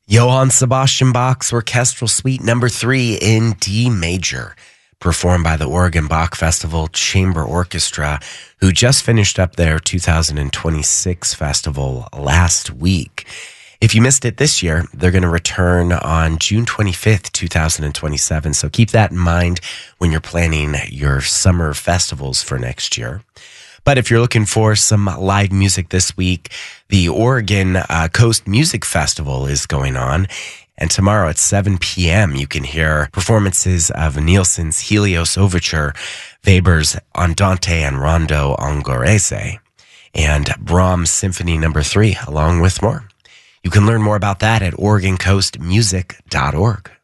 Johann Sebastian Bach's Orchestral Suite Number 3 in D major, performed by the Oregon Bach Festival Chamber Orchestra, who just finished up their 2026 festival last week. If you missed it this year, they're going to return on June 25th, 2027. So keep that in mind when you're planning your summer festivals for next year. But if you're looking for some live music this week, the Oregon Coast Music Festival is going on. And tomorrow at 7 p.m., you can hear performances of Nielsen's Helios Overture, Weber's Andante and Rondo Ungherese, and Brahms Symphony No. 3, along with more. You can learn more about that at OregonCoastMusic.org.